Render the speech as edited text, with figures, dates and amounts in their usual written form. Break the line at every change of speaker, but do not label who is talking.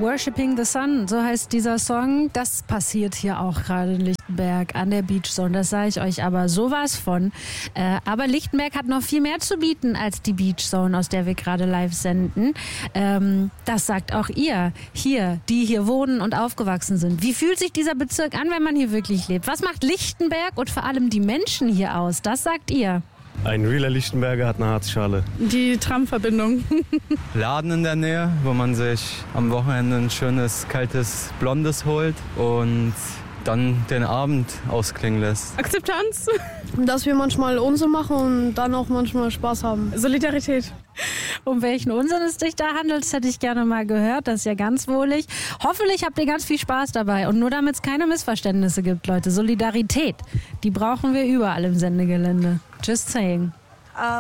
Worshipping the Sun, so heißt dieser Song. Das passiert hier auch gerade in Lichtenberg an der Beach Zone. Das sage ich euch aber sowas von. Aber Lichtenberg hat noch viel mehr zu bieten als die Beach Zone, aus der wir gerade live senden. Das sagt auch ihr hier, die hier wohnen und aufgewachsen sind. Wie fühlt sich dieser Bezirk an, wenn man hier wirklich lebt? Was macht Lichtenberg und vor allem die Menschen hier aus? Das sagt ihr.
Ein realer Lichtenberger hat eine Harzschale.
Die Tramverbindung.
Laden in der Nähe, wo man sich am Wochenende ein schönes, kaltes Blondes holt und dann den Abend ausklingen lässt.
Akzeptanz.
Dass wir manchmal Unsinn machen und dann auch manchmal Spaß haben.
Solidarität.
Um welchen Unsinn es sich da handelt, das hätte ich gerne mal gehört. Das ist ja ganz wohlig. Hoffentlich habt ihr ganz viel Spaß dabei. Und nur damit es keine Missverständnisse gibt, Leute. Solidarität, die brauchen wir überall im Sendegelände. Just saying.